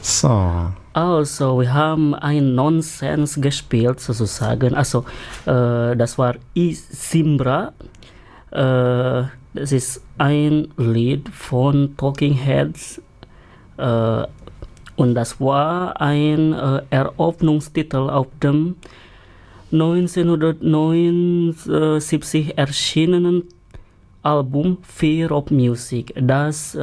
So. Also, wir haben ein Nonsens gespielt, sozusagen. Also, das war Isimbra. Das ist ein Lied von Talking Heads. Und das war ein Eröffnungstitel auf dem 1979 erschienenen Album Fear of Music, das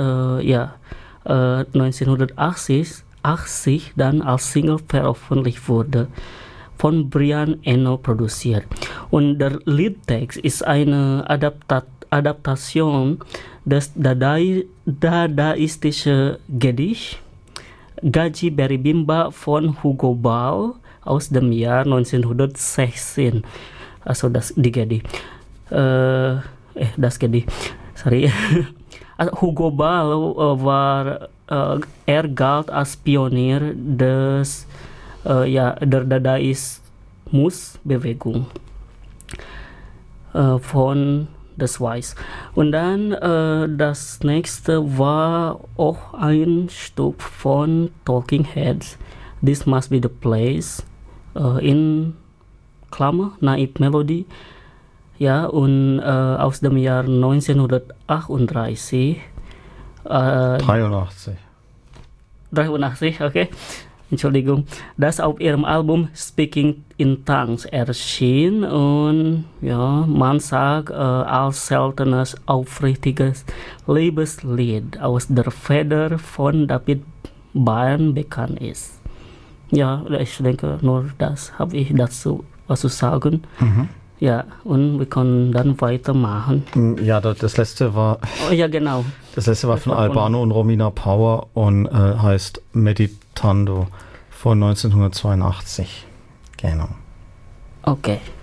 1980 dann als Single veröffentlicht wurde, von Brian Eno produziert. Und der Liedtext ist eine Adaptation des dadaistischen Gedichts Gaji Beribimba von Hugo Ball aus dem Jahr 1916. Also die Gedicht. Das Gedicht. Sorry. Also Hugo Ball war galt als Pionier der Dadaismusbewegung von der Schweiz. Und dann das nächste war auch ein Stück von Talking Heads, This Must Be the Place, in Klammer, Naive Melody. Ja, und aus dem Jahr 1938. 83, okay. Entschuldigung. Das auf ihrem Album Speaking in Tongues erschien und ja, man sagt als seltenes, aufrichtiges Liebeslied aus der Feder von David Byrne bekannt ist. Ja, ich denke, nur das habe ich dazu was zu sagen. Mhm. Ja, und wir können dann weitermachen. Ja, das letzte war. Oh, ja, genau. Das letzte war von Albano und Romina Power und heißt Meditando von 1982. Genau. Okay.